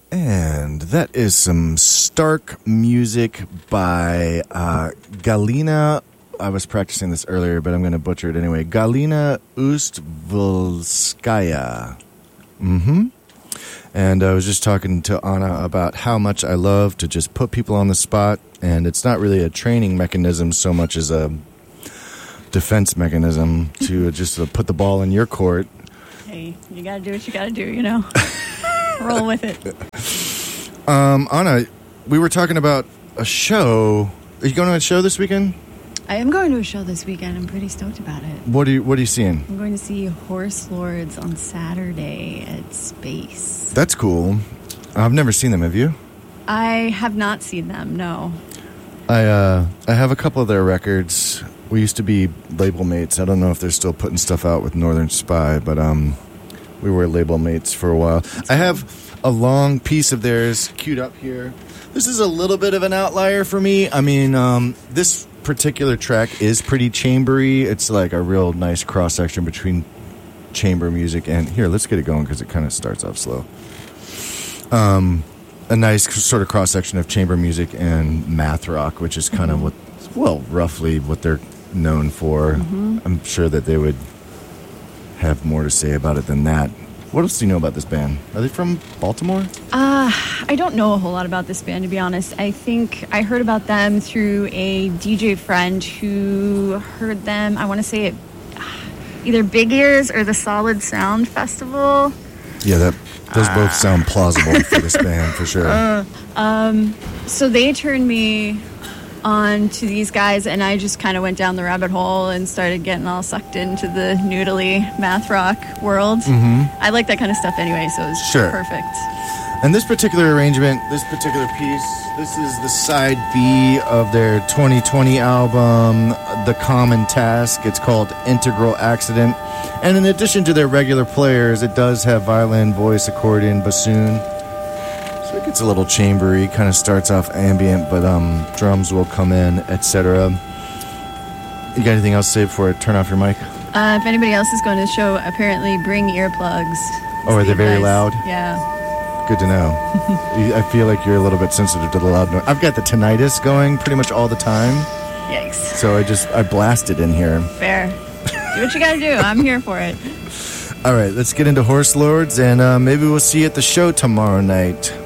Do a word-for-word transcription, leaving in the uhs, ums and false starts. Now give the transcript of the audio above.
And that is some Stark music by uh, Galina. I was practicing this earlier, but I'm going to butcher it anyway. Galina Ustvolskaya. Mm-hmm. And I was just talking to Anna about how much I love to just put people on the spot. And it's not really a training mechanism so much as a defense mechanism to just uh, put the ball in your court. Hey, you got to do what you got to do, you know. Roll with it. Um, Anna, we were talking about a show. Are you going to a show this weekend? I am going to a show this weekend. I'm pretty stoked about it. What are you What are you seeing? I'm going to see Horse Lords on Saturday at Space. That's cool. I've never seen them. Have you? I have not seen them. No. I uh, I have a couple of their records. We used to be label mates. I don't know if they're still putting stuff out with Northern Spy, but um, we were label mates for a while. That's I have a long piece of theirs queued up here. This is a little bit of an outlier for me. I mean, um, this particular track is pretty chambery. It's like a real nice cross section between chamber music and here. Let's get it going because it kind of starts off slow. Um, a nice sort of cross section of chamber music and math rock, which is kind mm-hmm. of what, well, roughly what they're known for. Mm-hmm. I'm sure that they would have more to say about it than that. What else do you know about this band? Are they from Baltimore? Uh, I don't know a whole lot about this band, to be honest. I think I heard about them through a D J friend who heard them, I want to say, at either Big Ears or the Solid Sound Festival. Yeah, that those uh, both sound plausible for this band, for sure. Uh, um, so they turned me on to these guys, and I just kind of went down the rabbit hole and started getting all sucked into the noodly math rock world. Mm-hmm. I like that kind of stuff anyway, so it was sure. perfect. And this particular arrangement, this particular piece, this is the side B of their twenty twenty album, The Common Task. It's called Integral Accident. And in addition to their regular players, it does have violin, voice, accordion, bassoon. So it gets a little chambery, kind of starts off ambient, but um, drums will come in, et cetera. You got anything else to say before I turn off your mic? Uh, if anybody else is going to the show, apparently bring earplugs. Oh, are they very loud? Yeah. Good to know. I feel like you're a little bit sensitive to the loud noise. I've got the tinnitus going pretty much all the time. Yikes. So I just, I blast it in here. Fair. Do what you gotta do. I'm here for it. All right, let's get into Horse Lords, and uh, maybe we'll see you at the show tomorrow night.